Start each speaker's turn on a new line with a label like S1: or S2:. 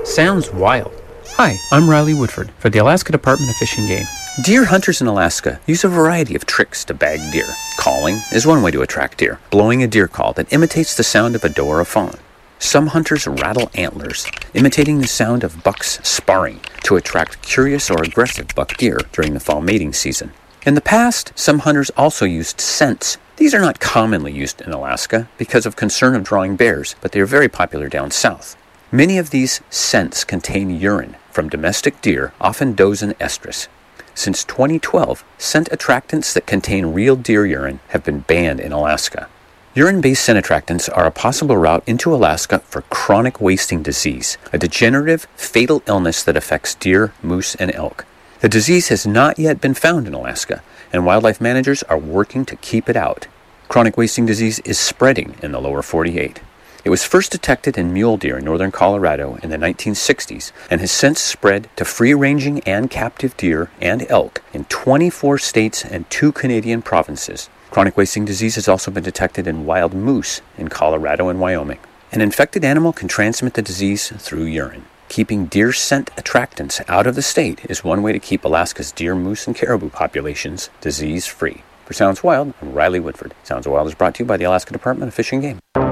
S1: Sounds wild. Hi, I'm Riley Woodford for the Alaska Department of Fish and Game.
S2: Deer hunters in Alaska use a variety of tricks to bag deer. Calling is one way to attract deer, blowing a deer call that imitates the sound of a doe or a fawn. Some hunters rattle antlers, imitating the sound of bucks sparring to attract curious or aggressive buck deer during the fall mating season. In the past, some hunters also used scents. These are not commonly used in Alaska because of concern of drawing bears, but they are very popular down south. Many of these scents contain urine from domestic deer, often does and estrus. Since 2012, scent attractants that contain real deer urine have been banned in Alaska. Urine-based scent attractants are a possible route into Alaska for chronic wasting disease, a degenerative, fatal illness that affects deer, moose, and elk. The disease has not yet been found in Alaska, and wildlife managers are working to keep it out. Chronic wasting disease is spreading in the lower 48. It was first detected in mule deer in northern Colorado in the 1960s and has since spread to free-ranging and captive deer and elk in 24 states and 2 Canadian provinces. Chronic wasting disease has also been detected in wild moose in Colorado and Wyoming. An infected animal can transmit the disease through urine. Keeping deer scent attractants out of the state is one way to keep Alaska's deer, moose, and caribou populations disease-free. For Sounds Wild, I'm Riley Woodford. Sounds Wild is brought to you by the Alaska Department of Fish and Game.